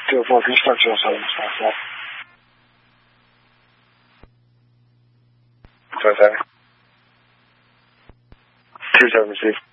204, can you start 207? Sorry. 27 received.